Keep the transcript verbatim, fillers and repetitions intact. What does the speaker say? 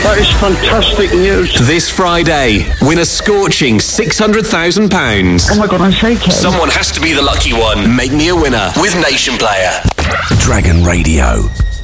That is fantastic news. This Friday, win a scorching six hundred thousand pounds. Oh my God, I'm shaking. Someone has to be the lucky one. Make me a winner with Nation Player. Dragon Radio.